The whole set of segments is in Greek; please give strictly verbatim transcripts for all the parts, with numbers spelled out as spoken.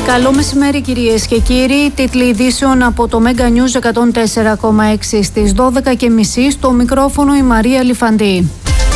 Καλό μεσημέρι κυρίες και κύριοι. Τίτλοι ειδήσεων από το Mega News εκατόν τέσσερα κόμμα έξι στις δώδεκα και μισή. Στο μικρόφωνο η Μαρία Λιφαντή.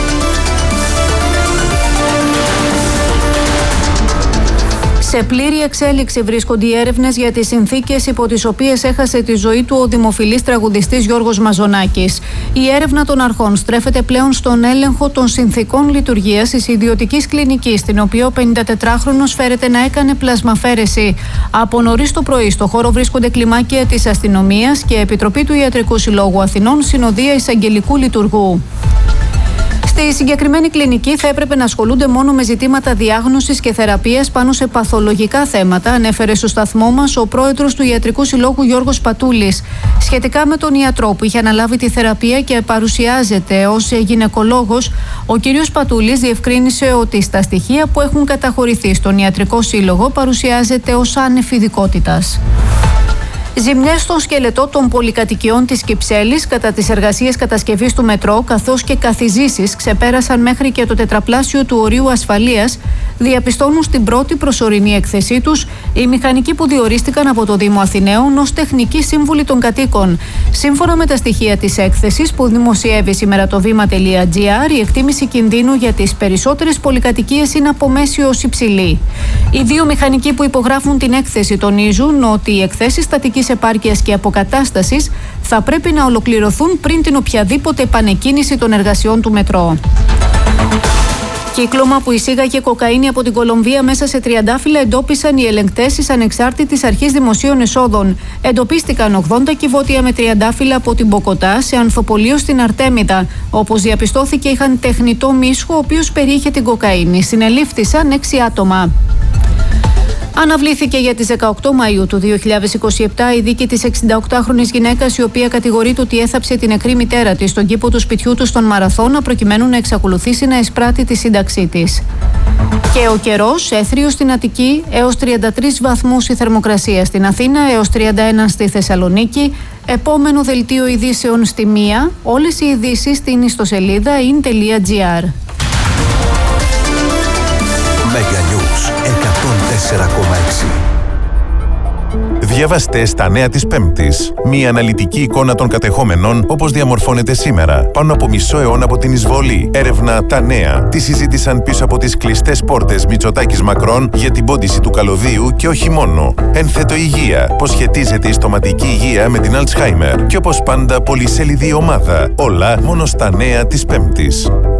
Σε πλήρη εξέλιξη βρίσκονται οι έρευνες για τις συνθήκες υπό τις οποίες έχασε τη ζωή του ο δημοφιλής τραγουδιστής Γιώργος Μαζονάκης. Η έρευνα των αρχών στρέφεται πλέον στον έλεγχο των συνθήκων λειτουργίας της ιδιωτικής κλινικής, στην οποία ο πενηντατετράχρονος φέρεται να έκανε πλασμαφέρεση. Από νωρίς το πρωί στο χώρο βρίσκονται κλιμάκια της αστυνομίας και Επιτροπή του Ιατρικού Συλλόγου Αθηνών, συνοδεία εισαγγελικού λειτουργού. Στη συγκεκριμένη κλινική θα έπρεπε να ασχολούνται μόνο με ζητήματα διάγνωσης και θεραπείας πάνω σε παθολογικά θέματα, ανέφερε στο σταθμό μας ο πρόεδρος του Ιατρικού Συλλόγου Γιώργος Πατούλης. Σχετικά με τον ιατρό που είχε αναλάβει τη θεραπεία και παρουσιάζεται ως γυναικολόγος, ο κύριος Πατούλης διευκρίνησε ότι στα στοιχεία που έχουν καταχωρηθεί στον Ιατρικό Σύλλογο παρουσιάζεται ως άνευ ειδικότητας. Ζημιές στον σκελετό των πολυκατοικιών της Κυψέλης κατά τις εργασίες κατασκευής του μετρό, καθώς και καθιζήσεις ξεπέρασαν μέχρι και το τετραπλάσιο του ορίου ασφαλείας, διαπιστώνουν στην πρώτη προσωρινή έκθεσή τους οι μηχανικοί που διορίστηκαν από το Δήμο Αθηναίων ως τεχνικοί σύμβουλοι των κατοίκων. Σύμφωνα με τα στοιχεία της έκθεσης που δημοσιεύει σήμερα το βήμα.gr, η εκτίμηση κινδύνου για τις περισσότερες πολυκατοικίες είναι από μέση ως υψηλή. Οι δύο μηχανικοί που υπογράφουν την έκθεση τονίζουν ότι οι εκθέσεις στατικής επάρκειας και αποκατάστασης θα πρέπει να ολοκληρωθούν πριν την οποιαδήποτε επανεκκίνηση των εργασιών του μετρό. Κύκλωμα που εισήγαγε κοκαίνη από την Κολομβία μέσα σε τριαντάφυλλα εντόπισαν οι ελεγκτές της Ανεξάρτητης Αρχής Δημοσίων Εσόδων. Εντοπίστηκαν ογδόντα κυβότια με τριαντάφυλλα από την Μποκοτά σε ανθοπολείο στην Αρτέμιδα. Όπως διαπιστώθηκε, είχαν τεχνητό μίσχο, ο οποίος περιείχε την κοκαίνη. Συνελήφθησαν έξι άτομα. Αναβλήθηκε για τις δεκαοκτώ Μαΐου του δύο χιλιάδες είκοσι επτά η δίκη της εξηνταοκτάχρονης γυναίκας, η οποία κατηγορείται ότι έθαψε την νεκρή μητέρα της στον κήπο του σπιτιού του στον Μαραθώνα, προκειμένου να εξακολουθήσει να εισπράττει τη σύνταξή της. Και ο καιρός, έθριος στην Αττική, έως τριάντα τρεις βαθμούς η θερμοκρασία στην Αθήνα, έως τριάντα ένα στη Θεσσαλονίκη. Επόμενο δελτίο ειδήσεων στη μία. Όλες οι ειδήσεις στην ιστοσελίδα in.gr. Mega News εκατόν τέσσερα κόμμα έξι. Διαβάστε στα νέα της Πέμπτης. Μία αναλυτική εικόνα των κατεχόμενων όπως διαμορφώνεται σήμερα. Πάνω από μισό αιώνα από την εισβολή. Έρευνα τα νέα. Τι συζήτησαν πίσω από τις κλειστές πόρτες Μητσοτάκης Μακρόν για την πόντιση του καλωδίου και όχι μόνο. Ένθετο υγεία. Πώς σχετίζεται η στοματική υγεία με την Αλτσχάιμερ. Και όπως πάντα πολυσέλιδη ομάδα. Όλα μόνο στα νέα της Πέμπτης.